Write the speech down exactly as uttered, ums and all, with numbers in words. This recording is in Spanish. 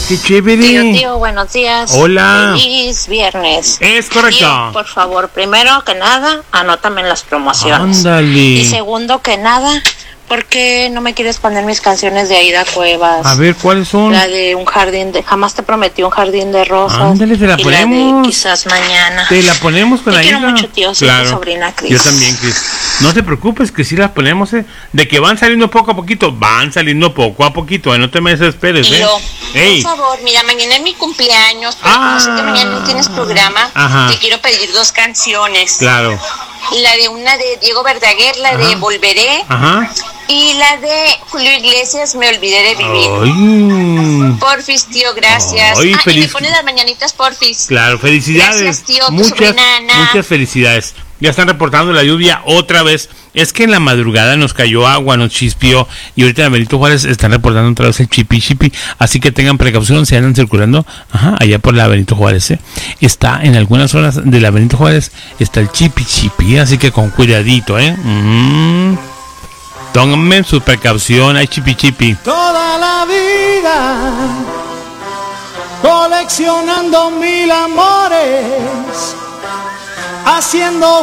¡Qué chévere! Tío, tío, buenos días. Hola. Feliz viernes. Es correcto. Tío, por favor, primero que nada, anótame en las promociones. Ándale. Y segundo que nada, ¿por qué no me quieres poner mis canciones de Aida Cuevas? A ver, ¿cuáles son? La de un jardín de... Jamás te prometí un jardín de rosas. Ándale, te la y ponemos. La de quizás mañana. Te la ponemos con Te Aida. quiero mucho, tío. Soy Claro. tu sobrina, Cris. Yo también, Cris. No te preocupes, que sí las ponemos, ¿eh? De que van saliendo poco a poquito, van saliendo poco a poquito, ¿eh? No te me desesperes, ¿eh? Tío, Ey. por favor, mira, mañana es mi cumpleaños, pero Ah. como sé que mañana no tienes programa, Ajá. te quiero pedir dos canciones. Claro. La de una de Diego Verdaguer, la Ajá. de Volveré, Ajá. y la de Julio Iglesias, Me olvidé de vivir. Ay. Porfis, tío, gracias. Ay, ah, feliz- y me pones las mañanitas, porfis. Claro, felicidades. Gracias, tío, tu muchas, sobrina Ana. muchas felicidades. Ya están reportando la lluvia otra vez. Es que en la madrugada nos cayó agua, nos chispió. Y ahorita en Benito Juárez están reportando otra vez el chipi chipi. Así que tengan precaución, se andan circulando. Ajá, allá por la Benito Juárez, ¿eh? Está en algunas zonas de la Benito Juárez, está el chipi chipi. Así que con cuidadito, ¿eh? Mm. Tómenme su precaución, hay chipi chipi. Toda la vida coleccionando mil amores, haciendo